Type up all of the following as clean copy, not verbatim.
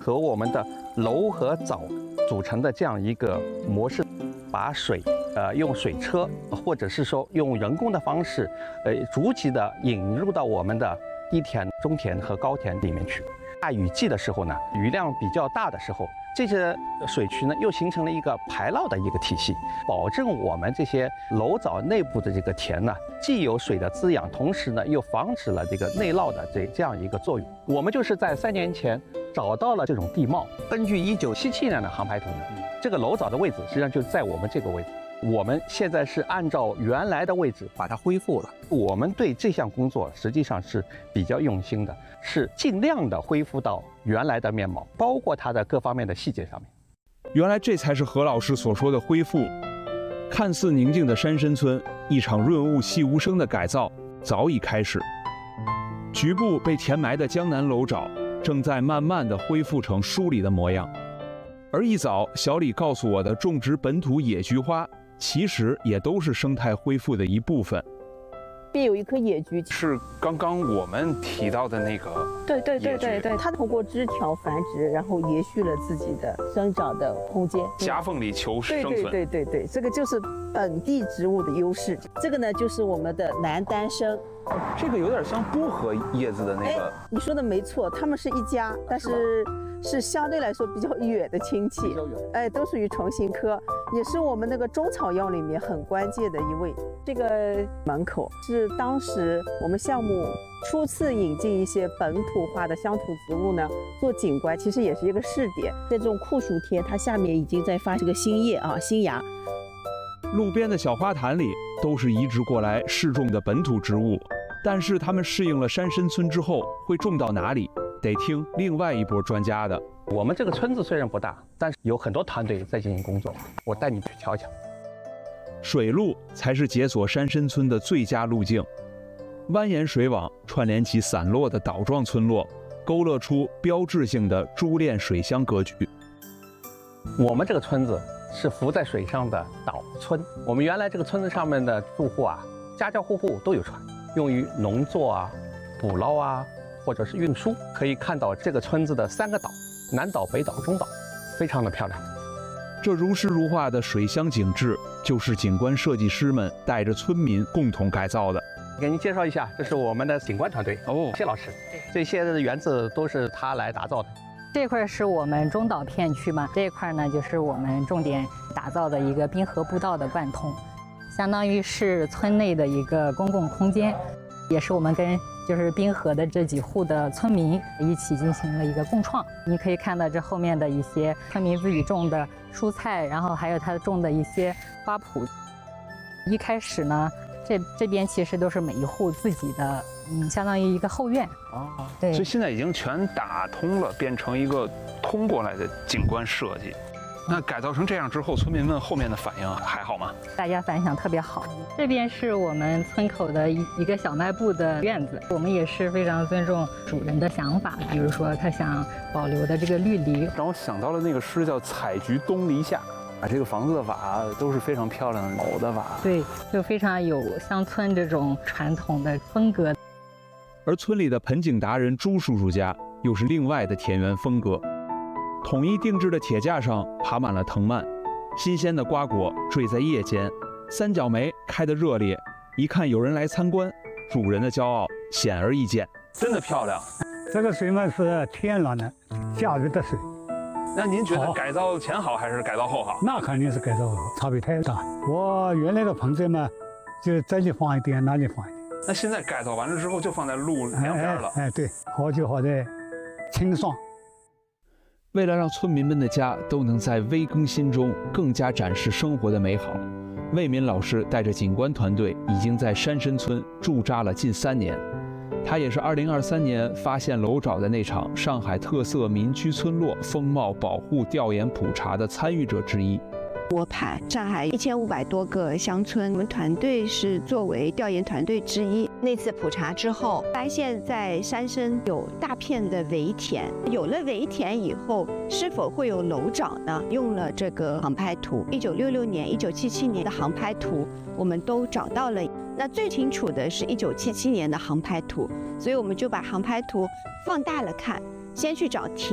和我们的楼和藻组成的这样一个模式，把水用水车或者是说用人工的方式，逐级的引入到我们的低田、中田和高田里面去。大雨季的时候呢，雨量比较大的时候，这些水渠呢又形成了一个排涝的一个体系，保证我们这些楼藻内部的这个田呢，既有水的滋养，同时呢又防止了这个内涝的这样一个作用。我们就是在3年前找到了这种地貌，根据1977年的航拍图呢，这个楼藻的位置实际上就在我们这个位置。我们现在是按照原来的位置把它恢复了。我们对这项工作实际上是比较用心的，是尽量的恢复到原来的面貌，包括它的各方面的细节上面。 原来这才是何老师所说的恢复。看似宁静的山参村，一场润物细无声的改造早已开始。局部被填埋的江南楼藻正在慢慢的恢复成书里的模样。而一早小李告诉我的种植本土野菊花，其实也都是生态恢复的一部分。 边有一棵野菊， 是刚刚我们提到的那个。 对，它通过枝条繁殖，然后延续了自己的生长的空间， 夹缝里求生存。 对，这个就是本地植物的优势。这个呢，就是我们的南丹参。 这个有点像薄荷叶子的那个。 你说的没错，它们是一家，但是相对来说比较远的亲戚，都属于虫形科，也是我们那个中草药里面很关键的一味。这个门口是当时我们项目初次引进一些本土化的乡土植物呢，做景观，其实也是一个试点。这种酷暑天，它下面已经在发这个新叶啊，新芽。 路边的小花坛里都是移植过来试种的本土植物，但是他们适应了山参村之后，会种到哪里？得听另外一波专家的。 我们这个村子虽然不大，但是有很多团队在进行工作，我带你去瞧瞧。 水路才是解锁山参村的最佳路径，蜿蜒水网串联起散落的岛状村落，勾勒出标志性的珠链水乡格局。 我们这个村子是浮在水上的岛村，我们原来这个村子上面的住户啊，家家户户都有船，用于农作啊、捕捞啊，或者是运输。可以看到这个村子的3个岛，南岛、北岛、中岛，非常的漂亮。 这如诗如画的水乡景致，就是景观设计师们带着村民共同改造的。 给您介绍一下，这是我们的景观团队谢老师，这些的园子都是他来打造的。 这块是我们中岛片区嘛，这一块呢就是我们重点打造的一个滨河步道的贯通，相当于是村内的一个公共空间，也是我们跟就是滨河的这几户的村民一起进行了一个共创。你可以看到这后面的一些村民自己种的蔬菜，然后还有他种的一些花圃。一开始呢，这边其实都是每一户自己的，相当于一个后院。对。 所以现在已经全打通了，变成一个通过来的景观设计。那改造成这样之后，村民们后面的反应还好吗？ 大家反响特别好。这边是我们村口的一个小卖部的院子，我们也是非常尊重主人的想法，比如说他想保留的这个绿篱， 让我想到了那个诗叫“采菊东篱下”。这个房子的瓦都是非常漂亮的藕的瓦， 对，就非常有乡村这种传统的风格。 而村里的盆景达人朱叔叔家又是另外的田园风格。统一定制的铁架上爬满了藤蔓，新鲜的瓜果坠在叶间，三角梅开得热烈，一看有人来参观，主人的骄傲显而易见。真的漂亮。 这个水嘛是天然的下雨的水。 那您觉得改造前好还是改造后好？ 那肯定是改造后，差别太大。我原来的盆子嘛，就这里放一点，那里放一点。 那现在改造完了之后，就放在路两边了。 对，好就好在清爽。 为了让村民们的家都能在微更新中更加展示生活的美好，魏民老师带着景观团队已经在山参村驻扎了近3年。他也是2023年发现楼藻的那场上海特色民居村落风貌保护调研普查的参与者之一。 拨盘上海1500多个乡村，我们团队是作为调研团队之一。那次普查之后，发现在山参有大片的围田，有了围田以后，是否会有楼藻呢？用了这个航拍图，1966年、1977年的航拍图，我们都找到了。那最清楚的是1977年的航拍图，所以我们就把航拍图放大了看，先去找田。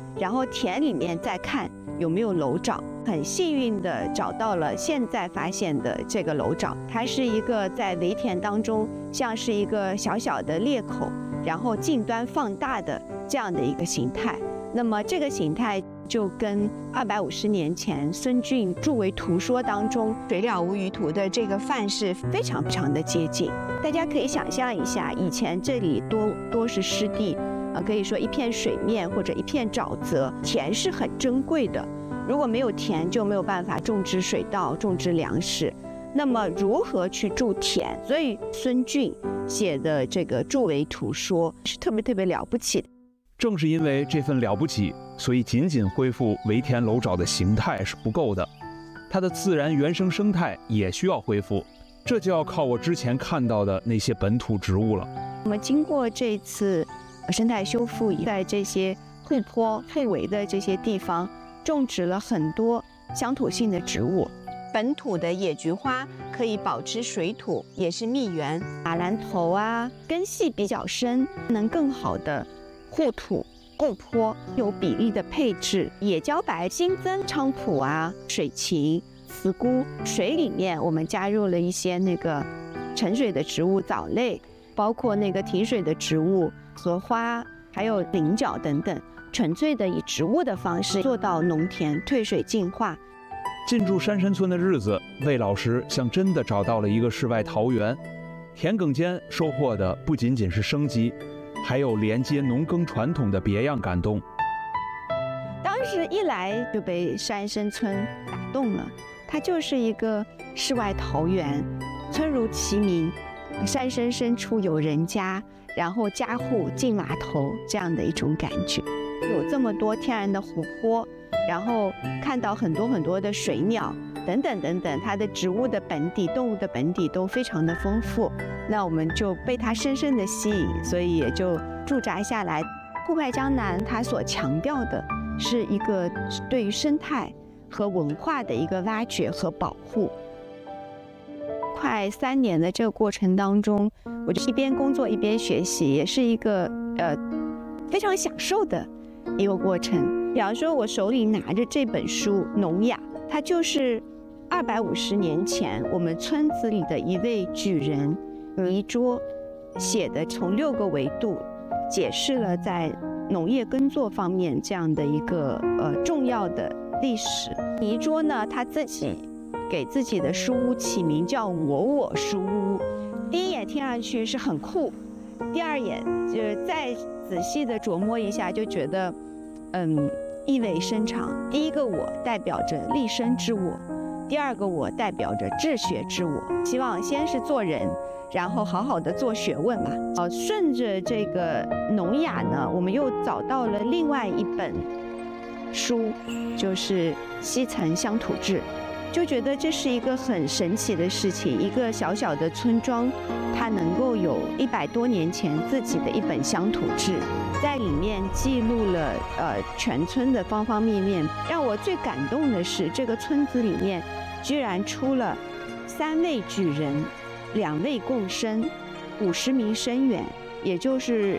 然后田里面再看有没有楼沼。很幸运的找到了现在发现的这个楼沼，它是一个在围田当中像是一个小小的裂口，然后近端放大的这样的一个形态。那么这个形态就跟250年前孙峻著为图说当中水了无余图的这个范式非常的接近。大家可以想象一下，以前这里多是湿地，可以说一片水面或者一片沼泽，田是很珍贵的。如果没有田，就没有办法种植水稻、种植粮食。那么如何去筑田？所以孙峻写的这个著为图说是特别了不起的。 正是因为这份了不起，所以仅仅恢复围田楼沼的形态是不够的，它的自然原生生态也需要恢复。这就要靠我之前看到的那些本土植物了。 我们经过这次生态修复，在这些护坡、后围的这些地方，种植了很多乡土性的植物。本土的野菊花可以保持水土，也是蜜源。马兰头啊，根系比较深，能更好的护土护坡，有比例的配置。野茭白新增菖蒲啊、水芹、茨菇，水里面我们加入了一些那个沉水的植物藻类，包括那个提水的植物荷花，还有菱角等等。纯粹的以植物的方式做到农田退水净化。 进驻山参村的日子，魏老师像真的找到了一个世外桃源。田埂间收获的不仅仅是生机，还有连接农耕传统的别样感动。 当时一来就被山参村打动了，它就是一个世外桃源，村如其名，山深深处有人家，然后家户进码头这样的一种感觉。有这么多天然的湖泊，然后看到很多的水鸟等等，它的植物的本底、动物的本底都非常的丰富。那我们就被它深深的吸引，所以也就驻扎下来。户外江南它所强调的是一个对于生态和文化的一个挖掘和保护。快3年的这个过程当中，我就一边工作一边学习，也是一个非常享受的一个过程。比方说，我手里拿着这本书《农雅》，它就是250年前我们村子里的一位举人倪柝写的，从6个维度解释了在农业耕作方面这样的一个重要的历史。倪柝呢，他自己给自己的书屋起名叫我书屋，第一眼听上去是很酷，第二眼就是再仔细的琢磨一下，就觉得意味深长。第一个我代表着立身之我，第二个我代表着治学之我。希望先是做人，然后好好的做学问嘛。顺着这个农雅呢，我们又找到了另外一本书，就是《西岑乡土志》，就觉得这是一个很神奇的事情。一个小小的村庄，它能够有100多年前自己的一本乡土志，在里面记录了全村的方方面面。让我最感动的是，这个村子里面居然出了3位举人、2位贡生、50名生员，也就是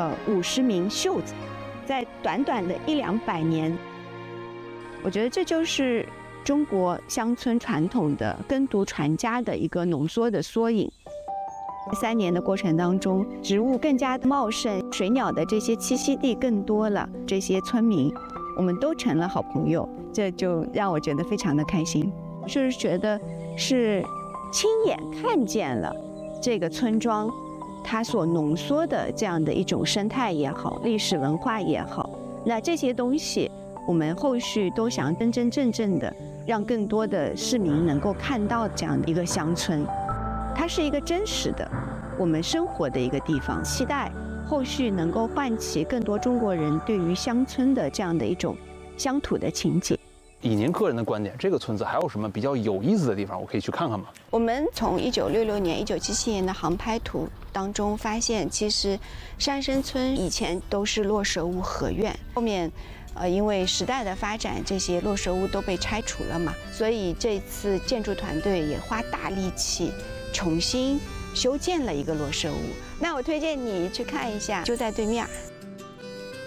50名秀才，在短短的100-200年，我觉得这就是中国乡村传统的耕读传家的一个浓缩的缩影。3年的过程当中，植物更加的茂盛，水鸟的这些栖息地更多了，这些村民我们都成了好朋友，这就让我觉得非常的开心。就是觉得是亲眼看见了这个村庄它所浓缩的这样的一种生态也好，历史文化也好，那这些东西我们后续都想真正的让更多的市民能够看到这样的一个乡村，它是一个真实的我们生活的一个地方。期待后续能够唤起更多中国人对于乡村的这样的一种乡土的情结。 以您个人的观点，这个村子还有什么比较有意思的地方，我可以去看看吗？ 我们从1966年、1977年的航拍图当中发现，其实山参村以前都是落蛇屋合院，后面因为时代的发展，这些落蛇屋都被拆除了嘛，所以这次建筑团队也花大力气重新修建了一个落蛇屋。那我推荐你去看一下，就在对面。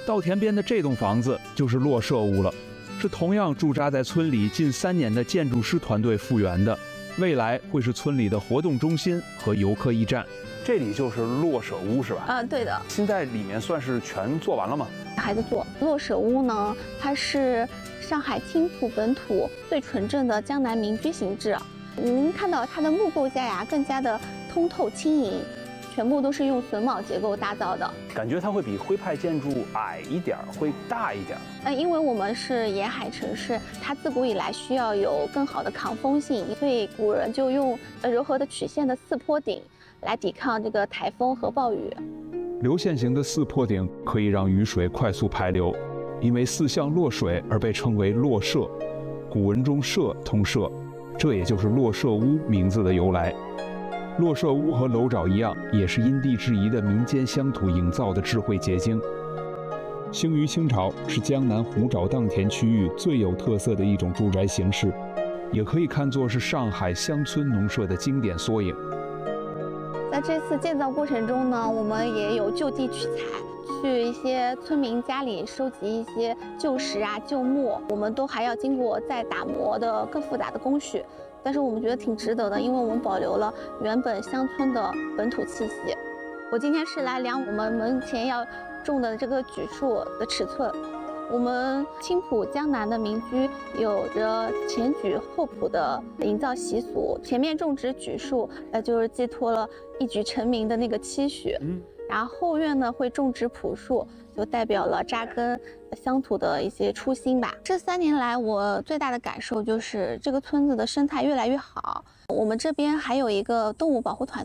稻田边的这栋房子就是落社屋了，是同样驻扎在村里近3年的建筑师团队复原的，未来会是村里的活动中心和游客驿站。 这里就是落舍屋是吧？ 对的。 现在里面算是全做完了吗？ 还在做。落舍屋呢，它是上海青浦本土最纯正的江南民居形制。您看到它的木构架呀，更加的通透轻盈，全部都是用榫卯结构打造的。 感觉它会比徽派建筑矮一点，会大一点。 因为我们是沿海城市，它自古以来需要有更好的抗风性，所以古人就用柔和的曲线的4坡顶来抵抗这个台风和暴雨。 流线型的4坡顶可以让雨水快速排流，因为4向落水而被称为落社。古文中社通社，这也就是落社屋名字的由来。落社屋和楼沼一样，也是因地制宜的民间乡土营造的智慧结晶。兴于清朝，是江南湖沼荡田区域最有特色的一种住宅形式，也可以看作是上海乡村农舍的经典缩影。 在这次建造过程中呢，我们也有就地取材，去一些村民家里收集一些旧石啊、旧木，我们都还要经过再打磨的更复杂的工序。但是我们觉得挺值得的，因为我们保留了原本乡村的本土气息。我今天是来量我们门前要种的这个榉树的尺寸。我们青浦江南的民居有着前榉后圃的营造习俗，前面种植榉树，就是寄托了一举成名的那个期许。然后后院呢会种植朴树，就代表了扎根乡土的一些初心吧。这3年来，我最大的感受就是这个村子的生态越来越好。我们这边还有一个动物保护团